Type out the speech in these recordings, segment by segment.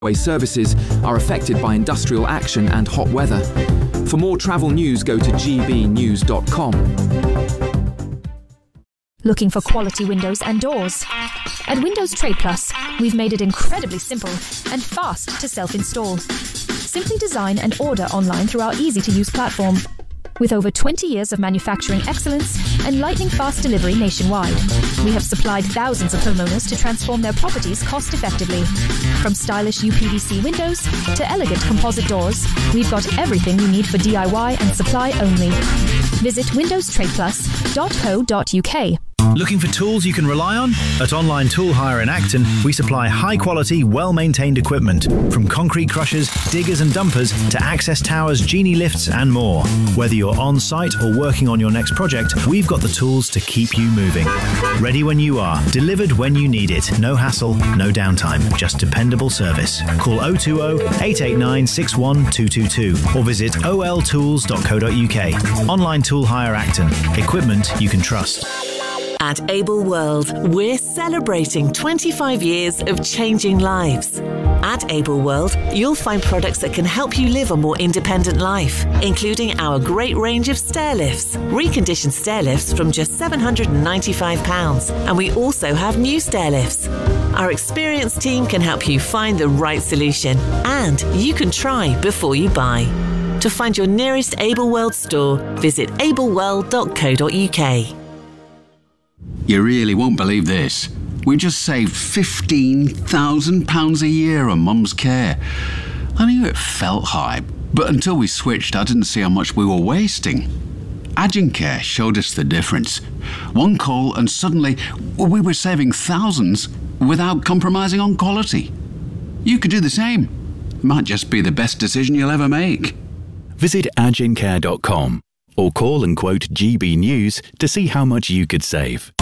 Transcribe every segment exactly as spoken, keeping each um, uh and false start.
services are affected by industrial action and hot weather. For more travel news, go to g b news dot com. Looking for quality windows and doors? At Windows Trade Plus, we've made it incredibly simple and fast to self-install. Simply design and order online through our easy-to-use platform. With over twenty years of manufacturing excellence and lightning-fast delivery nationwide, we have supplied thousands of homeowners to transform their properties cost-effectively. From stylish U P V C windows to elegant composite doors, we've got everything you need for D I Y and supply only. Visit windows trade plus dot co dot u k. Looking for tools you can rely on? At Online Tool Hire in Acton, we supply high-quality, well-maintained equipment, from concrete crushers, diggers and dumpers to access towers, genie lifts and more. Whether you're on-site or working on your next project, we've got the tools to keep you moving. Ready when you are, delivered when you need it. No hassle, no downtime, just dependable service. Call oh two oh, eight eight nine, six one two two two or visit o l tools dot co dot u k. Online Tool Hire Acton. Equipment you can trust. At Able World, we're celebrating twenty-five years of changing lives. At Able World, you'll find products that can help you live a more independent life, including our great range of stair lifts, reconditioned stair lifts from just seven hundred ninety-five pounds, and we also have new stair lifts. Our experienced team can help you find the right solution, and you can try before you buy. To find your nearest Able World store, visit able world dot co dot u k. You really won't believe this. We just saved fifteen thousand pounds a year on Mum's care. I knew it felt high, but until we switched, I didn't see how much we were wasting. Agencare showed us the difference. One call and suddenly we were saving thousands without compromising on quality. You could do the same. It might just be the best decision you'll ever make. Visit agencare dot com or call and quote G B News to see how much you could save.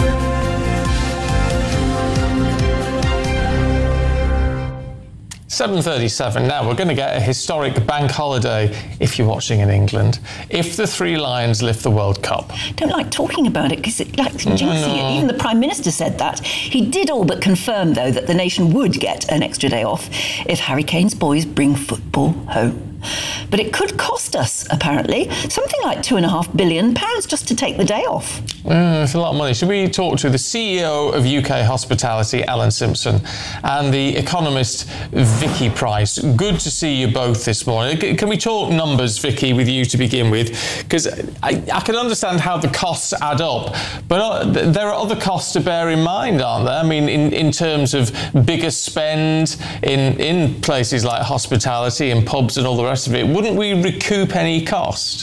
seven thirty-seven now. We're going to get a historic bank holiday if you're watching in England. If the Three Lions lift the World Cup. Don't like talking about it because it likes jinxing it. Even the Prime Minister said that. He did all but confirm, though, that the nation would get an extra day off if Harry Kane's boys bring football home. But it could cost us, apparently, something like two and a half billion pounds just to take the day off. Mm, it's a lot of money. Should we talk to the C E O of U K Hospitality, Alan Simpson, and the economist, Vicky Price? Good to see you both this morning. Can we talk numbers, Vicky, with you to begin with? Because I, I can understand how the costs add up, but there are other costs to bear in mind, aren't there? I mean, in, in terms of bigger spend in, in places like hospitality and pubs and all the rest of it, wouldn't we recoup any cost?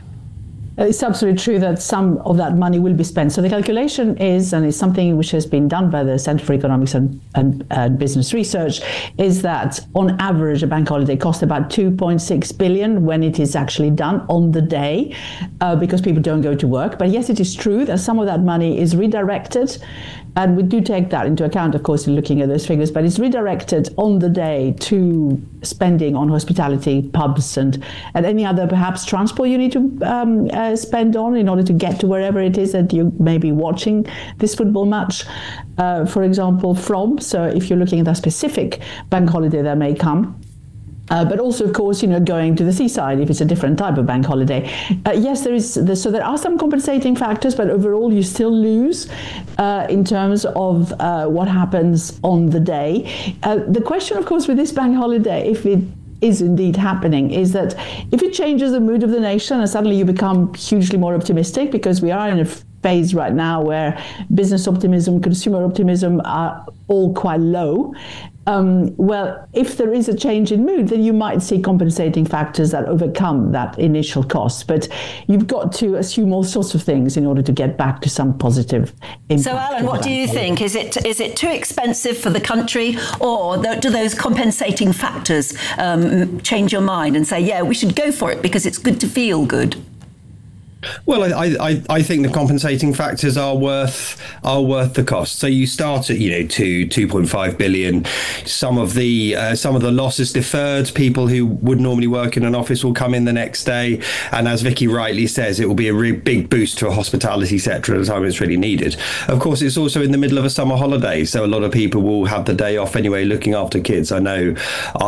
It's absolutely true that some of that money will be spent. So the calculation is, and it's something which has been done by the Centre for Economics and, and, and Business Research, is that on average a bank holiday costs about two point six billion when it is actually done on the day, uh, because people don't go to work. But yes, it is true that some of that money is redirected, and we do take that into account, of course, in looking at those figures, but it's redirected on the day to spending on hospitality, pubs, and, and any other perhaps transport you need to um, uh, spend on in order to get to wherever it is that you may be watching this football match, uh, for example, from. So if you're looking at a specific bank holiday that may come. Uh, but also, of course, you know, going to the seaside if it's a different type of bank holiday. Uh, yes, there is. The, so there are some compensating factors, but overall, you still lose uh, in terms of uh, what happens on the day. Uh, the question, of course, with this bank holiday, if it is indeed happening, is that if it changes the mood of the nation and suddenly you become hugely more optimistic, because we are in a phase right now where business optimism, consumer optimism are all quite low. Um, well, if there is a change in mood, then you might see compensating factors that overcome that initial cost. But you've got to assume all sorts of things in order to get back to some positive impact. So, Alan, what do you think? Is it is it too expensive for the country, or do those compensating factors um, change your mind and say, yeah, we should go for it because it's good to feel good? Well, I, I, I think the compensating factors are worth are worth the cost. So you start at you know two two point five billion. Some of the uh, some of the losses deferred. People who would normally work in an office will come in the next day, and as Vicky rightly says, it will be a really big boost to a hospitality sector at a time it's really needed. Of course, it's also in the middle of a summer holiday, so a lot of people will have the day off anyway, looking after kids. I know.